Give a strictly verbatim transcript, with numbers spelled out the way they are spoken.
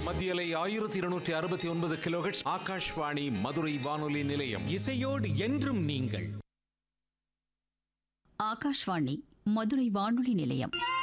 மத்தியலை ஆயிரத்தி இருநூற்றி அறுபத்தி ஒன்பது கிலோஹெர்ட்ஸ். ஆகாஷ்வாணி மதுரை வானொலி நிலையம். இசையோடு என்றும் நீங்கள். ஆகாஷ்வாணி மதுரை வானொலி நிலையம்.